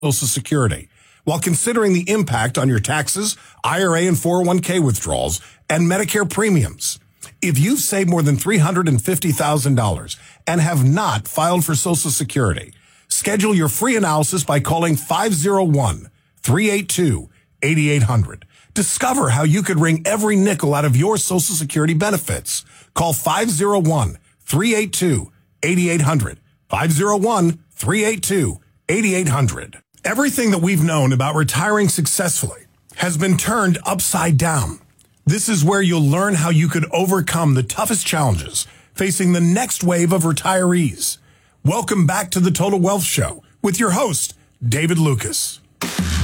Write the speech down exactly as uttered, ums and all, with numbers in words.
Social Security, while considering the impact on your taxes, I R A and four oh one k withdrawals, and Medicare premiums. If you've saved more than three hundred fifty thousand dollars and have not filed for Social Security, schedule your free analysis by calling five oh one, three eight two, eight eight hundred. Discover how you could wring every nickel out of your Social Security benefits. Call five oh one, three eight two, eight eight hundred. five oh one, three eight two, eight eight hundred. Everything that we've known about retiring successfully has been turned upside down. This is where you'll learn how you could overcome the toughest challenges facing the next wave of retirees. Welcome back to the Total Wealth Show with your host, David Lucas.